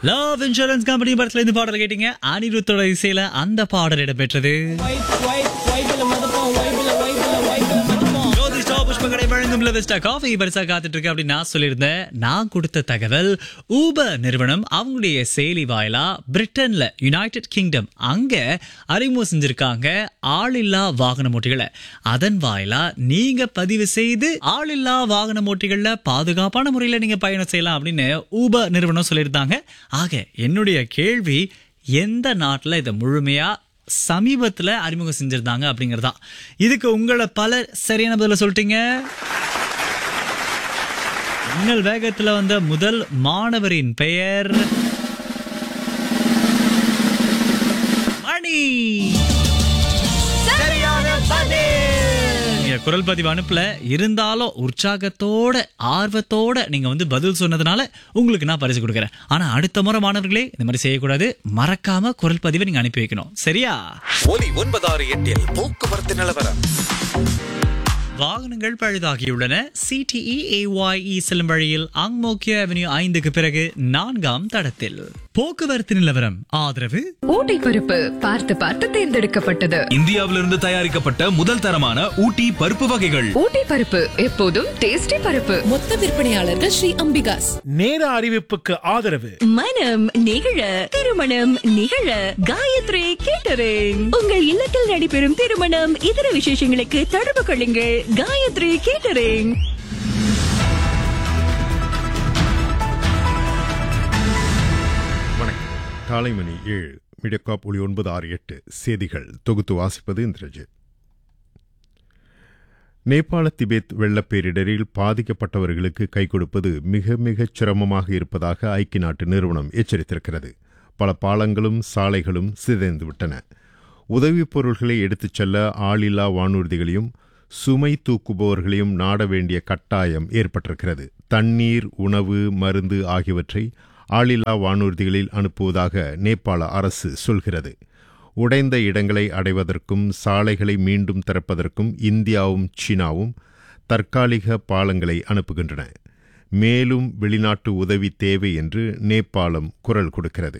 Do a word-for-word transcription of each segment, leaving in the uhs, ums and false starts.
Love insurance company படத்துல இருந்து பாடல் கேட்டீங்க. அனிருத்தோட இசையில அந்த பாடல் இடம்பெற்றது. நான் சொல்லியிருந்தேன், நான் கொடுத்த தகவல் ஊபர் நிறுவனம் அவங்களுடைய செயலி வாயிலா பிரிட்டன்ல யுனைடெட் கிங்டம் அங்க அறிமுகம் செஞ்சிருக்காங்க ஆளில்லா வாகன ஓட்டிகளை. அதன் வாயிலா நீங்க பதிவு செய்து ஆளில்லா வாகன ஓட்டிகள்ல பாதுகாப்பான முறையில நீங்க பயணம் செய்யலாம் அப்படின்னு ஊபர் நிறுவனம் சொல்லியிருந்தாங்க. ஆக என்னுடைய கேள்வி, எந்த நாட்டுல இதை முழுமையா சமீபத்துல அறிமுகம் செஞ்சிருந்தாங்க அப்படிங்கறதா. இதுக்கு உங்களை பல சரியான பதில சொல்லிட்டீங்க. மின்னல் வேகத்துல வந்த முதல் மாணவரின் பெயர் மணி. குரல் பதிவு அனுப்பல, இருந்தாலும் உற்சாகத்தோட ஆர்வத்தோட நீங்க வந்து பதில் சொன்னதுனால உங்களுக்கு நான் பரிசு கொடுக்கறேன். ஆனா அடுத்த முறை மாணவர்களே இந்த மாதிரி செய்யக்கூடாது. மறக்காம குரல் பதிவை நீங்க அனுப்பி வைக்கணும், சரியா? ஒலி ஒன்பதாறு எட்டில் போக்குவரத்து நிலவரம். வாகனங்கள் பழுதாகியுள்ளன. சிடிஇ செல்லும் வழியில் அங்மோக்கிய அவென்யூ ஐந்துக்கு பிறகு நான்காம் தடத்தில். போக்குவரத்து நிலவரம் ஆதரவு ஊட்டி பருப்பு பார்த்து பார்த்து தேர்ந்தெடுக்கப்பட்டது. இந்தியாவிலிருந்து தயாரிக்கப்பட்ட முதல் தரமான ஊட்டி பருப்பு வகைகள். ஊட்டி பருப்பு எப்போதும் டேஸ்டி பருப்பு. மொத்த விற்பனையாளர்கள் ஸ்ரீ அம்பிகாஸ். நேர அறிவிப்புக்கு ஆதரவு மனம் நிகழ திருமணம் நிகழ காயத்ரி கேட்டரிங். உங்கள் இல்லத்தில் நடைபெறும் திருமணம் இதர விசேஷங்களுக்கு தொடர்பு கொள்ளுங்கள் காயத்ரி கேட்டரிங். வணக்கம். காலை மணி ஏழு. மீடியாகாப் ஒளி ஒன்பது ஆறு எட்டு செய்திகள் தொகுத்து வாசிப்பது இந்திரஜித். நேபாள திபெத் வெள்ளப்பேரிடரில் பாதிக்கப்பட்டவர்களுக்கு கை கொடுப்பது மிக மிகச் சிரமமாக இருப்பதாக ஐக்கிய நாட்டு நிறுவனம் எச்சரித்திருக்கிறது. பல பாலங்களும் சாலைகளும் சிதைந்துவிட்டன. உதவிப் பொருள்களை எடுத்துச் செல்ல ஆளில்லா வானூர்திகளையும் சுமை தூக்குபவர்களையும் நாட வேண்டிய கட்டாயம் ஏற்பட்டிருக்கிறது. தண்ணீர், உணவு, மருந்து ஆகியவற்றை ஆளில்லா வானூர்திகளில் அனுப்புவதாக நேபாள அரசு சொல்கிறது. உடைந்த இடங்களை அடைவதற்கும் சாலைகளை மீண்டும் திறப்பதற்கும் இந்தியாவும் சீனாவும் தற்காலிக பாலங்களை அனுப்புகின்றன. மேலும் வெளிநாட்டு உதவி தேவை என்று நேபாளம் குரல் கொடுக்கிறது.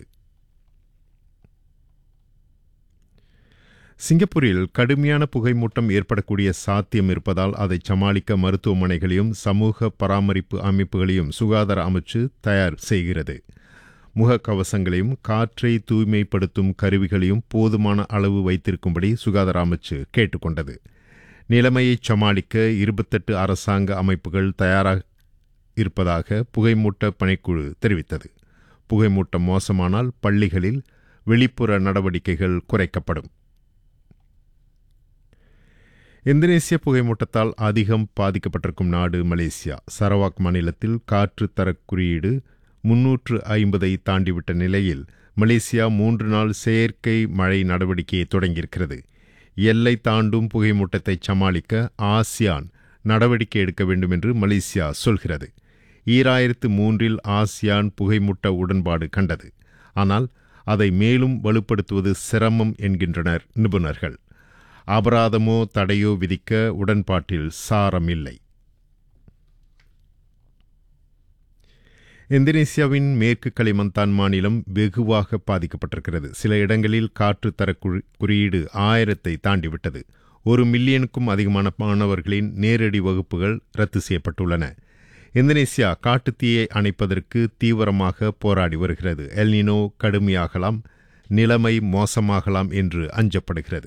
சிங்கப்பூரில் கடுமையான புகைமூட்டம் ஏற்படக்கூடிய சாத்தியம் இருப்பதால் அதை சமாளிக்க மருத்துவமனைகளையும் சமூக பராமரிப்பு அமைப்புகளையும் சுகாதார அமைச்சு தயார் செய்கிறது. முகக்கவசங்களையும் காற்றை தூய்மைப்படுத்தும் கருவிகளையும் போதுமான அளவு வைத்திருக்கும்படி சுகாதார அமைச்சு கேட்டுக்கொண்டது. நிலைமையை சமாளிக்க இருபத்தெட்டு அரசாங்க அமைப்புகள் தயாராக இருப்பதாக புகைமூட்ட பணிக்குழு தெரிவித்தது. புகைமூட்டம் மோசமானால் பள்ளிகளில் வெளிப்புற நடவடிக்கைகள் குறைக்கப்படும். இந்தோனேசிய புகைமூட்டத்தால் அதிகம் பாதிக்கப்பட்டிருக்கும் நாடு மலேசியா. சரவாக் மாநிலத்தில் காற்று தரக் குறியீடு முன்னூற்று ஐம்பதை தாண்டிவிட்ட நிலையில் மலேசியா மூன்று நாள் செயற்கை மழை நடவடிக்கையை தொடங்கியிருக்கிறது. எல்லை தாண்டும் புகைமூட்டத்தை சமாளிக்க ஆசியான் நடவடிக்கை எடுக்க வேண்டும் என்று மலேசியா சொல்கிறது. ஈராயிரத்து மூன்றில் ஆசியான் புகைமூட்ட உடன்பாடு கண்டது. ஆனால் அதை மேலும் வலுப்படுத்துவது சிரமம் என்கின்றனர் நிபுணர்கள். அபராதமோ தடையோ விதிக்க உடன்பாட்டில் சாரமில்லை. இந்தோனேசியாவின் மேற்கு களிமந்தான் மாநிலம் வெகுவாக பாதிக்கப்பட்டிருக்கிறது. சில இடங்களில் காற்று தர குறியீடு ஆயிரத்தை தாண்டிவிட்டது. ஒரு மில்லியனுக்கும் அதிகமான மாணவர்களின் நேரடி வகுப்புகள் ரத்து செய்யப்பட்டுள்ளன. இந்தோனேசியா காட்டுத்தீயை அணைப்பதற்கு தீவிரமாக போராடி வருகிறது. எல்னினோ கடுமையாகலாம், நிலைமை மோசமாகலாம் என்று அஞ்சப்படுகிறது.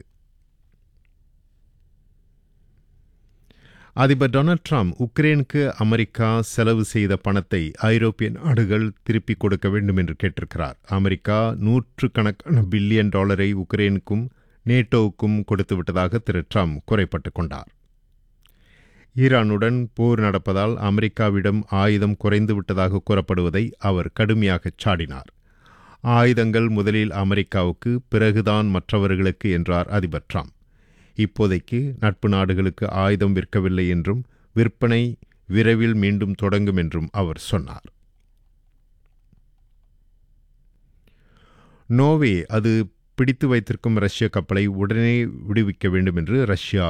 அதிபர் டொனால்ட் ட்ரம்ப் உக்ரைனுக்கு அமெரிக்கா செலவு செய்த பணத்தை ஐரோப்பிய நாடுகள் திருப்பிக் கொடுக்க வேண்டும் என்று கேட்டிருக்கிறார். அமெரிக்கா நூற்றுக்கணக்கான பில்லியன் டாலரை உக்ரைனுக்கும் நேட்டோவுக்கும் கொடுத்துவிட்டதாக திரு ட்ரம்ப் குறைப்பட்டுக் கொண்டார். ஈரானுடன் போர் நடப்பதால் அமெரிக்காவிடம் ஆயுதம் குறைந்துவிட்டதாக கூறப்படுவதை அவர் கடுமையாக சாடினார். ஆயுதங்கள் முதலில் அமெரிக்காவுக்கு, பிறகுதான் மற்றவர்களுக்கு என்றார் அதிபர் ட்ரம்ப். இப்போதைக்கு நட்பு நாடுகளுக்கு ஆயுதம் விற்கவில்லை என்றும் விற்பனை விரைவில் மீண்டும் தொடங்கும் என்றும் அவர் சொன்னார். நோர்வே அது பிடித்து வைத்திருக்கும் ரஷ்ய கப்பலை உடனே விடுவிக்க வேண்டும் என்று ரஷ்யா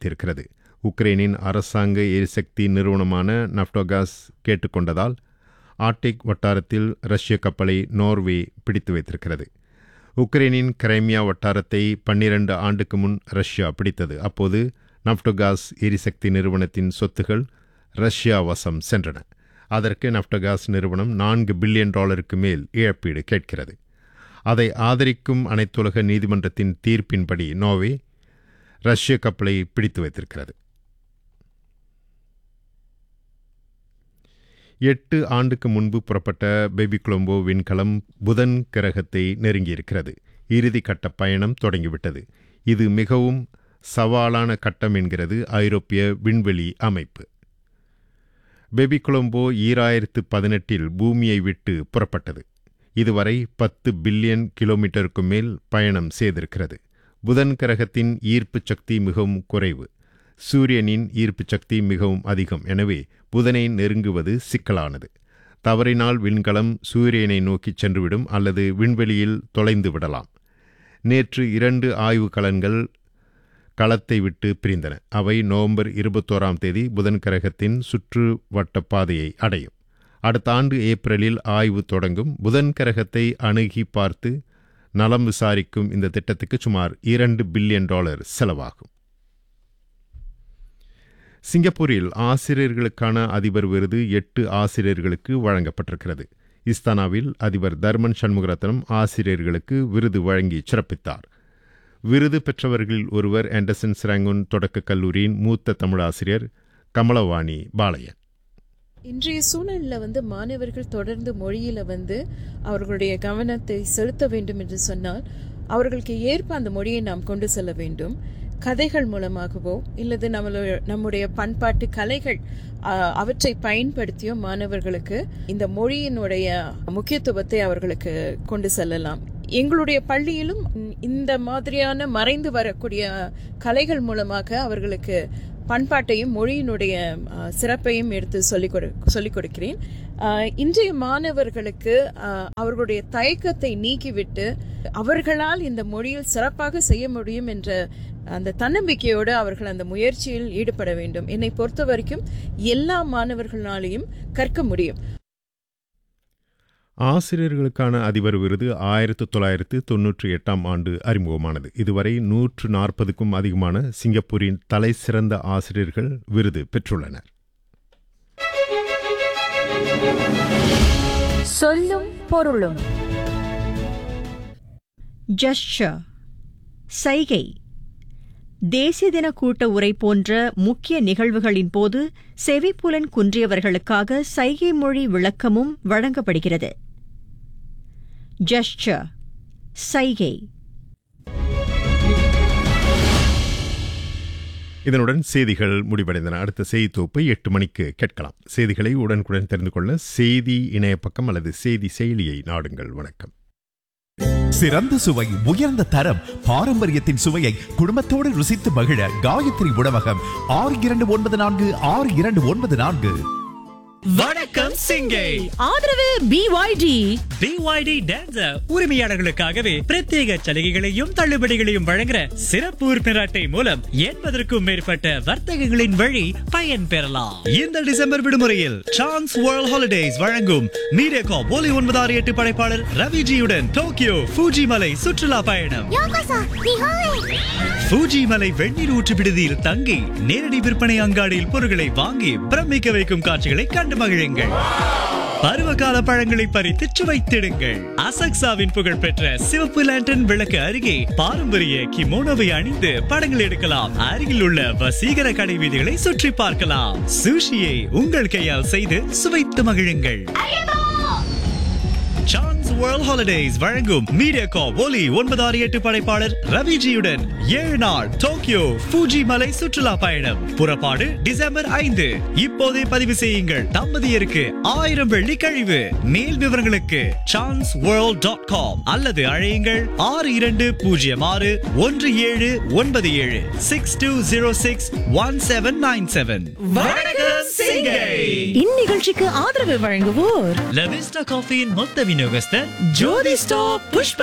வலியுறுத்தியிருக்கிறது. உக்ரைனின் அரசாங்க எரிசக்தி நிறுவனமான நப்டோகாஸ் கேட்டுக்கொண்டதால் ஆர்டிக் வட்டாரத்தில் ரஷ்ய கப்பலை நோர்வே பிடித்து வைத்திருக்கிறது. உக்ரைனின் கிரைமியா வட்டாரத்தை பன்னிரண்டு ஆண்டுக்கு முன் ரஷ்யா பிடித்தது. அப்போது நப்டோகாஸ் எரிசக்தி நிறுவனத்தின் சொத்துகள் ரஷ்யா வசம் சென்றன. அதற்கு நப்டோகாஸ் நிறுவனம் நான்கு பில்லியன் டாலருக்கு மேல் இழப்பீடு கேட்கிறது. அதை ஆதரிக்கும் அனைத்துலக நீதிமன்றத்தின் தீர்ப்பின்படி நோர்வே ரஷ்ய கப்பலை பிடித்து வைத்திருக்கிறது. எட்டு ஆண்டுக்கு முன்பு புறப்பட்ட பேபி கொலம்போ விண்கலம் புதன் கிரகத்தை நெருங்கியிருக்கிறது. இறுதி கட்ட பயணம் தொடங்கிவிட்டது. இது மிகவும் சவாலான கட்டம் என்கிறது ஐரோப்பிய விண்வெளி அமைப்பு. பேபி கொலம்போ ஈராயிரத்து பதினெட்டில் பூமியை விட்டு புறப்பட்டது. இதுவரை பத்து பில்லியன் கிலோமீட்டருக்கு மேல் பயணம் செய்திருக்கிறது. புதன் கிரகத்தின் ஈர்ப்பு சக்தி மிகவும் குறைவு. சூரியனின் ஈர்ப்பு சக்தி மிகவும் அதிகம். எனவே புதனை நெருங்குவது சிக்கலானது. தவறினால் விண்கலம் சூரியனை நோக்கி சென்றுவிடும் அல்லது விண்வெளியில் தொலைந்து விடலாம். நேற்று இரண்டு ஆய்வு கலன்கள் களத்தை விட்டு பிரிந்தன. அவை நவம்பர் இருபத்தோராம் தேதி புதன் கிரகத்தின் சுற்று வட்ட பாதையை அடையும். அடுத்த ஆண்டு ஏப்ரலில் ஆய்வு தொடங்கும். புதன் கிரகத்தை அணுகி பார்த்து நலம் விசாரிக்கும் இந்த திட்டத்துக்கு சுமார் இரண்டு பில்லியன் டாலர் செலவாகும். சிங்கப்பூரில் ஆசிரியர்களுக்கான அதிபர் விருது எட்டு ஆசிரியர்களுக்கு வழங்கப்பட்டிருக்கிறது. இஸ்தானாவில் அதிபர் தர்மன் சண்முகரத்னம் ஆசிரியர்களுக்கு விருது வழங்கி சிறப்பித்தார். விருது பெற்றவர்களில் ஒருவர் ஆண்டர்சன் ஸ்ராங்கோன் தொடக்க கல்லூரியின் மூத்த தமிழாசிரியர் கமலவாணி பாளையன். இன்றைய சூழலில் வந்து மாணவர்கள் தொடர்ந்து மொழியில வந்து அவர்களுடைய கவனத்தை செலுத்த வேண்டும் என்று சொன்னால் அவர்களுக்கு ஏற்ப அந்த மொழியை நாம் கொண்டு செல்ல வேண்டும். கதைகள் மூலமாகவோ இல்லது நம்மளுடைய நம்முடைய பண்பாட்டு கலைகள் அவற்றை பயன்படுத்தியோ மாணவர்களுக்கு இந்த மொழியினுடைய முக்கியத்துவத்தை அவர்களுக்கு கொண்டு செல்லலாம். எங்களுடைய பள்ளியிலும் இந்த மாதிரியான மறைந்து வரக்கூடிய கலைகள் மூலமாக அவர்களுக்கு பண்பாட்டையும் மொழியினுடைய சிறப்பையும் எடுத்து சொல்லிக் கொடு சொல்லிக் கொடுக்கிறேன். இன்றைய மாணவர்களுக்கு அவர்களுடைய தயக்கத்தை நீக்கிவிட்டு அவர்களால் இந்த மொழியில் சிறப்பாக செய்ய முடியும் என்ற அந்த தன்னம்பிக்கையோடு அவர்கள் அந்த முயற்சியில் ஈடுபட வேண்டும். என்னை பொறுத்த வரைக்கும் எல்லா மாணவர்களாலையும் கற்க முடியும். ஆசிரியர்களுக்கான அதிபர் விருது ஆயிரத்து தொள்ளாயிரத்து தொன்னூற்றி எட்டாம் ஆண்டு அறிமுகமானது. இதுவரை நூற்று நாற்பதுக்கும் அதிகமான சிங்கப்பூரின் தலை சிறந்த ஆசிரியர்கள் விருது பெற்றுள்ளனர். சொல்லும் பொருளும். ஜெஸ்சர் சைகை தேசிய தின கூட்ட உரை போன்ற முக்கிய நிகழ்வுகளின் போது செவிப்புலன் குன்றியவர்களுக்காக சைகை மொழி விளக்கமும் வழங்கப்படுகிறது. ஜெஸ்சர் சைகை. இதனுடன் செய்திகள் முடிவடைந்தன. அடுத்த செய்தி தொகுப்பை எட்டு மணிக்கு கேட்கலாம். செய்திகளை உடனுக்குடன் தெரிந்து கொள்ள செய்தி இணைய பக்கம் அல்லது செய்தி செயலியை நாடுங்கள். வணக்கம். சிறந்த சுவை, உயர்ந்த தரம், பாரம்பரியத்தின் சுவையை குடும்பத்தோடு ருசித்து மகிழ காயத்ரி உணவகம். ஆறு இரண்டு ஒன்பது நான்கு ஆறு இரண்டு ஒன்பது நான்கு. வணக்கம் சிங்கை. ஆதரவு பிஒய்டி. பிஒய்டி டான்சர் உரிமையாளர்களுக்காகவே பிரத்யேக சலுகைகளையும் தள்ளுபடிகளையும் வழங்குற சிறப்பு உறுப்பினர் அட்டை மூலம் எண்பதற்கும் மேற்பட்ட வர்த்தகங்களின் வழி பயன் பெறலாம். இந்த டிசம்பர் விடுமுறையில் சான்ஸ் வேர்ல்ட் ஹாலிடேஸ் வழங்கும் மீடியாகாப் ஒலி ஒன்பது ஆறு எட்டு படைப்பாளர் ரவிஜியுடன் டோக்கியோ ஃபூஜி மலை சுற்றுலா பயணம். ஃபூஜி மலை வெந்நீர் ஊற்று விடுதியில் தங்கி நேரடி விற்பனை அங்காடியில் பொருட்களை வாங்கி பிரமிக்க வைக்கும் காட்சிகளை கண்டு மகிழுங்கள். பருவகால பழங்களை பறித்து சுவைத்திடுங்கள். அசக்சாவின் புகழ்பெற்ற சிவப்பு லேண்டன் விளக்கு அருகே பாரம்பரிய கிமோனோவை அணிந்து படங்கள் எடுக்கலாம். அருகில் உள்ள வசீகர கடை வீதிகளை சுற்றி பார்க்கலாம். சுஷியை உங்கள் கையால் செய்து சுவைத்து மகிழுங்கள். சான்ஸ் வேர்ல்ட் ஹாலிடேஸ் வழங்கும் மீடியாகாப் ஒலி ஒன்பது ஆறு எட்டு படைப்பாளர் ரவிஜியுடன் ஏழு நாள் டோக்கியோ ஃபூஜி மலை சுற்றுலா பயணம். புறப்பாடு டிசம்பர் ஐந்து. இப்போதே பதிவு செய்யுங்கள். தம்பதியருக்கு ஆயிரம் வெள்ளி கழிவு. மேல் விவரங்களுக்கு சான்ஸ் வேர்ல்ட் டாட் காம் அல்லது அழையுங்கள் ஆறு இரண்டு பூஜ்ஜியம் ஆறு ஒன்று ஏழு ஒன்பது ஏழு six two zero six one seven nine seven. இந்நிகழ்ச்சிக்கு ஆதரவு வழங்குவோர் லவிஸ்டா காஃபியின் மொத்த விநியோகஸ்தர் ஜோதி ஸ்டாப் புஷ்ப